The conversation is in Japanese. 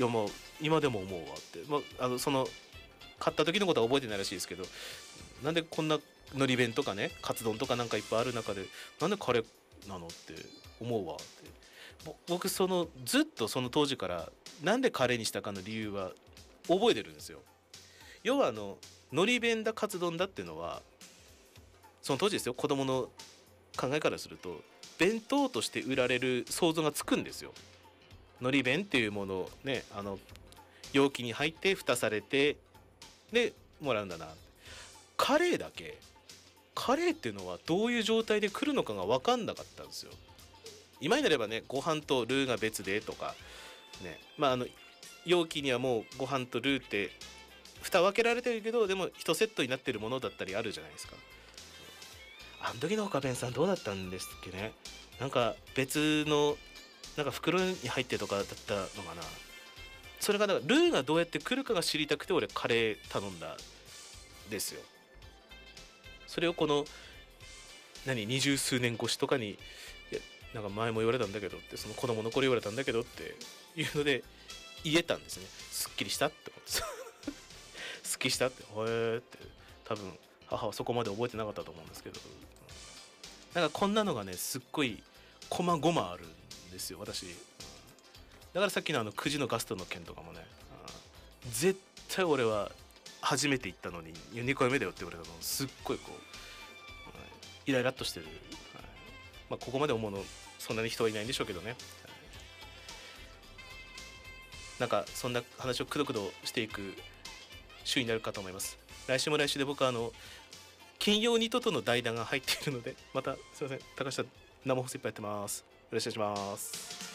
やもう今でも思うわって、その買った時のことは覚えてないらしいですけど、なんでこんなのり弁とかねカツ丼とかなんかいっぱいある中でなんでカレーなのって思うわって。僕ずっとその当時からなんでカレーにしたかの理由は覚えてるんですよ。要はのり弁だカツ丼だっていうのはその当時ですよ、子供の考えからすると弁当として売られる想像がつくんですよ。のり弁っていうものをね容器に入って蓋されてでもらうんだな。カレーだけカレーっていうのはどういう状態で来るのかが分かんなかったんですよ。今になればねご飯とルーが別でとかね、容器にはもうご飯とルーって蓋分けられてるけどでも1セットになってるものだったりあるじゃないですか。あの時の岡弁さんどうだったんですっけね。なんか別のなんか袋に入ってとかだったのかな。それがだからルーがどうやって来るかが知りたくて俺カレー頼んだですよ。それをこの二十数年越しとかに、いやなんか前も言われたんだけどって、その子供の頃言われたんだけどっていうので言えたんですね。すっきりしたって思ってすっきりしたってへえって、多分母はそこまで覚えてなかったと思うんですけど、なんかこんなのがねすっごい細々あるんですよ私。だからさっきの9時のガストの件とかもね、絶対俺は初めて行ったのに2回目だよって言われたのすっごいこう、イライラっとしてる、ここまで思うのそんなに人はいないんでしょうけどね、なんかそんな話をくどくどしていく週になるかと思います。来週も来週で僕は金曜ニトとの代打が入っているので、またすいません高橋さん生放送いっぱいやってます。よろしくお願いします。